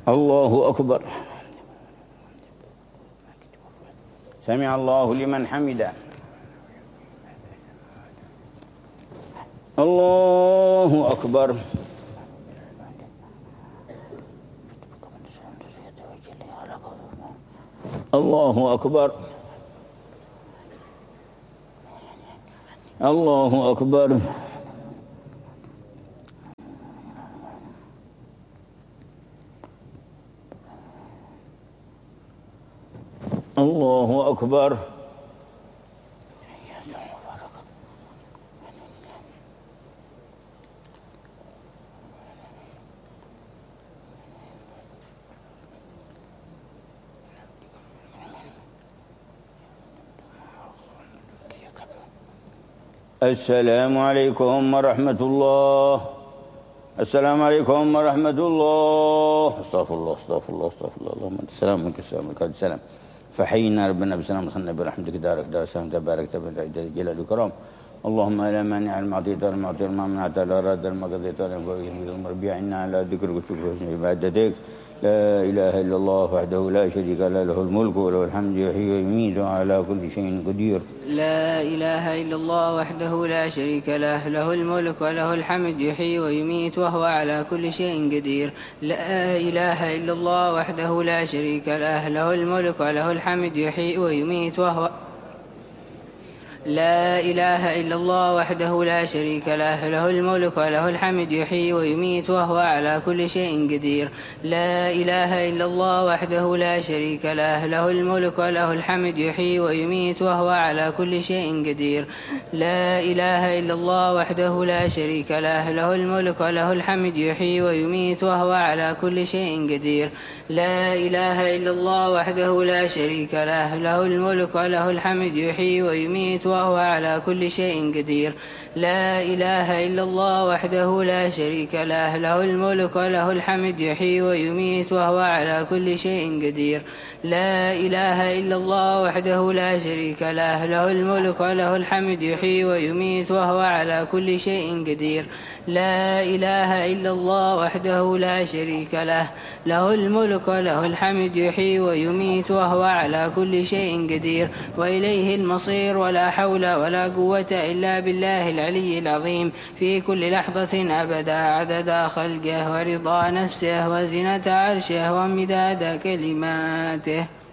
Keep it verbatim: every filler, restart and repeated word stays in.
الله أكبر. سمع الله لمن حمده. الله أكبر. الله أكبر. الله أكبر. الله أكبر. السلام عليكم ورحمة الله. السلام عليكم ورحمة الله. استغفر الله استغفر الله استغفر الله. اللهم انت السلام منك السلام منك السلام. فحينا ربنا بسلام دخلنا برحمتك دارك دار السلام تبارك تبارك جلال الكرام. اللهم لا مانع لما اعطيت ولا معطي لما منعت ولا راد لما قضيت ولا ينفع عنا على ذكرك وشكرك وحسن عبادتك. لا إله إلا الله وحده لا شريك له له الملك وله الحمد يحيي ويميت وعلى كل شيء قدير. لا إله إلا الله وحده لا شريك له له الملك وله الحمد يحيي ويميت وهو على كل شيء قدير. لا إله إلا الله وحده لا شريك له له الملك وله الحمد يحيي ويميت وهو لا إله إلا الله وحده لا شريك له له الملك وله الحمد يحيي ويميت وهو على كل شيء قدير. لا إله إلا الله وحده لا شريك له له الملك وله الحمد يحيي ويميت وهو على كل شيء قدير. لا إله إلا الله وحده لا شريك له له الملك وله الحمد يحيي ويميت وهو على كل شيء قدير. لا إله إلا الله وحده لا شريك له له الملك وله الحمد يحيي ويميت وهو على كل شيء قدير. لا إله إلا الله وحده لا شريك له له الملك وله الحمد يحيي ويميت وهو على كل شيء قدير. لا إله إلا الله وحده لا شريك له له الملك وله الحمد يحيي ويميت وهو على كل شيء قدير. لا إله إلا الله وحده لا شريك له له الملك وله الحمد يحيي ويميت وهو على كل شيء قدير. وإليه المصير ولا حول ولا قوة إلا بالله العلي العظيم في كل لحظة أبدا عدد خلقه ورضا نفسه وزنة عرشه ومداد كلماته.